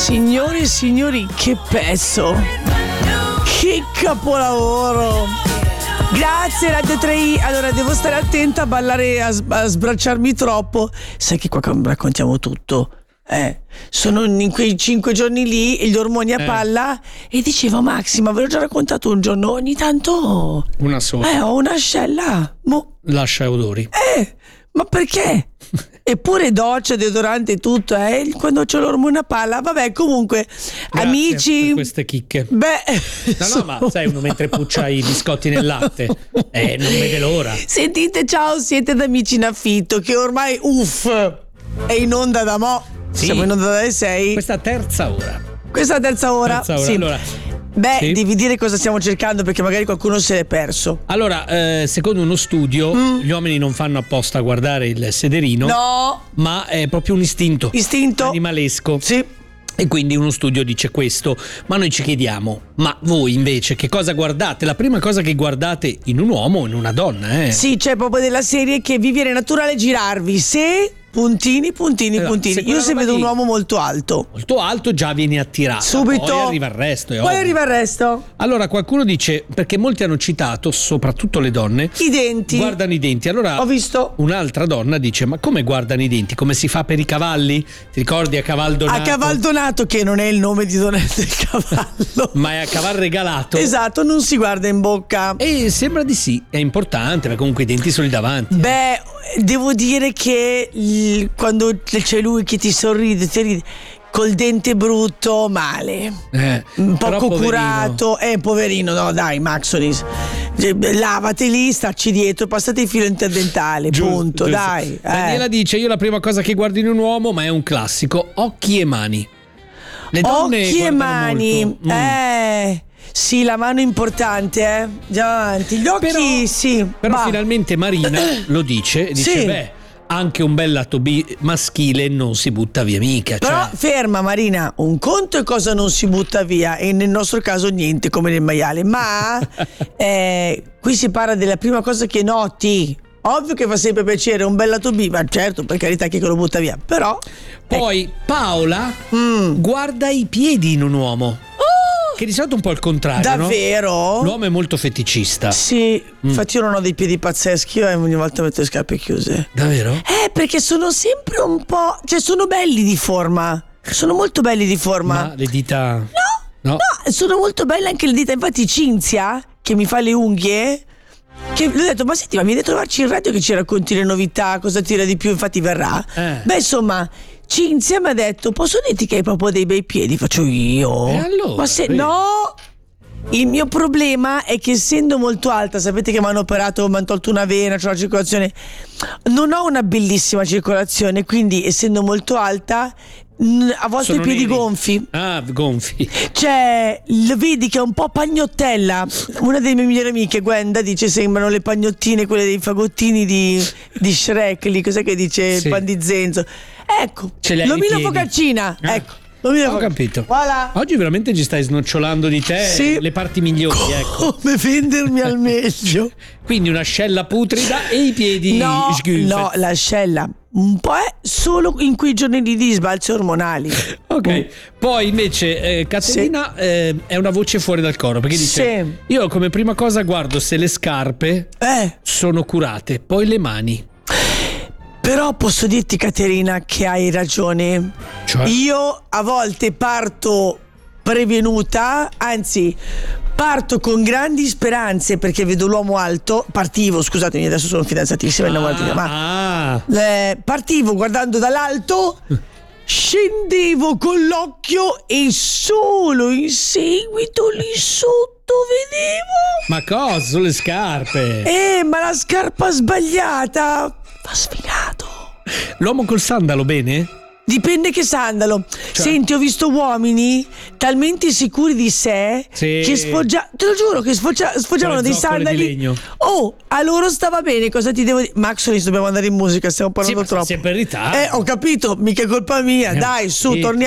Signore e signori, che pezzo! Che capolavoro! Grazie Radio 3i. Allora devo stare attenta a ballare, a sbracciarmi troppo. Sai che qua raccontiamo tutto. Sono in quei 5 giorni lì gli ormoni a palla e dicevo Maxima, ve l'ho già raccontato un giorno, ogni tanto una sola ho un'ascella lascia odori ma perché? Eppure doccia, deodorante e tutto quando c'ho l'ormone a palla. Vabbè, comunque grazie amici per queste chicche. No, ma sai, uno mentre puccia i biscotti nel latte non vede l'ora. Sentite, ciao, siete da Amici in Affitto che ormai è in onda da sì. Siamo in onda dalle 6. Questa terza ora. Sì. Allora, sì. Devi dire cosa stiamo cercando perché magari qualcuno se l'è perso. Allora, secondo uno studio, gli uomini non fanno apposta a guardare il sederino. No. Ma è proprio un istinto animalesco. Sì. E quindi uno studio dice questo. Ma noi ci chiediamo, ma voi invece che cosa guardate? La prima cosa che guardate in un uomo o in una donna? Sì, c'è proprio della serie che vi viene naturale girarvi se... Puntini. Io se vedo un uomo molto alto già vieni attirato. Subito. Poi arriva il resto. Poi arriva il resto. Allora qualcuno dice, perché molti hanno citato, soprattutto le donne, i denti. Guardano i denti. Allora ho visto un'altra donna dice, ma come guardano i denti? Come si fa per i cavalli? Ti ricordi a Cavaldonato? A Cavaldonato, che non è il nome di Donette il cavallo, ma è a caval regalato. Esatto, non si guarda in bocca. E sembra di sì, è importante, perché comunque i denti sono lì davanti. Devo dire che quando c'è lui che ti sorride, col dente brutto, male, poco curato, poverino. No dai, Maxonis, lavateli, stacci dietro, passate il filo interdentale, punto. Dai. Daniela dice, io la prima cosa che guardo in un uomo, ma è un classico, occhi e mani. Le donne occhi e mani molto. Sì, la mano è importante, Gianti. Gli occhi, sì. Però finalmente Marina lo dice sì. Anche un bel lato maschile non si butta via mica. Però ferma Marina, un conto è cosa non si butta via, e nel nostro caso niente, come nel maiale. Ma qui si parla della prima cosa che noti. Ovvio che fa sempre piacere un bel lato B, ma certo, per carità, chi che lo butta via. Però poi Paola guarda i piedi in un uomo. Che di solito è un po' il contrario. Davvero? No? L'uomo è molto feticista. Sì, infatti io non ho dei piedi pazzeschi, io ogni volta metto le scarpe chiuse. Davvero? Perché sono sempre un po', cioè sono belli di forma. Sono molto belli di forma. Ma le dita? No, sono molto belle anche le dita. Infatti Cinzia, che mi fa le unghie, che le ho detto, ma senti, ma vieni a trovarci in radio che ci racconti le novità, cosa tira di più, infatti verrà. Insomma, Cinzia mi ha detto, posso dirti che hai proprio dei bei piedi? Faccio io. Allora, ma se no, il mio problema è che essendo molto alta, sapete che mi hanno operato, mi hanno tolto una vena, c'ho la circolazione, non ho una bellissima circolazione, quindi essendo molto alta a volte i piedi gonfi. Gonfi. Cioè, lo vedi che è un po' pagnottella. Una delle mie migliori amiche, Gwenda, dice sembrano le pagnottine, quelle dei fagottini di Shrek lì, cos'è che dice? Sì. Il pan di Zenzo. Ecco, Lomino Focaccina. Ecco. Ho capito. Voilà. Oggi veramente ci stai snocciolando di te le parti migliori. Come vendermi al meglio. Quindi un'ascella putrida e i piedi No, l'ascella un po' è solo in quei giorni di sbalzi ormonali. Ok. Poi invece Caterina è una voce fuori dal coro, perché dice io come prima cosa guardo se le scarpe sono curate, poi le mani. Però posso dirti, Caterina, che hai ragione. Cioè? Io a volte parto prevenuta, anzi parto con grandi speranze perché vedo l'uomo alto. Scusatemi, adesso sono fidanzatissima, partivo guardando dall'alto, scendevo con l'occhio e solo in seguito lì sotto vedevo. Ma cosa? Sono le scarpe. Ma la scarpa sbagliata va sfigato. L'uomo col sandalo bene? Dipende che sandalo. Senti, ho visto uomini talmente sicuri di sé che te lo giuro, che sfoggiavano dei sandali. A loro stava bene, cosa ti devo dire? Maxonis, dobbiamo andare in musica, stiamo parlando troppo. Sempre in ritardo. Ho capito, mica è colpa mia. Dai, su, torniamo.